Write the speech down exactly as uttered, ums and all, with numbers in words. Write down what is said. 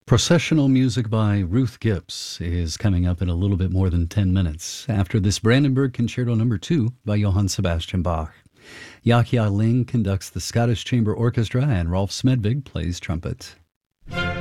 Processional music by Ruth Gibbs is coming up in a little bit more than ten minutes after this Brandenburg Concerto Number two by Johann Sebastian Bach. Yahya Ling conducts the Scottish Chamber Orchestra and Rolf Smedvig plays trumpet.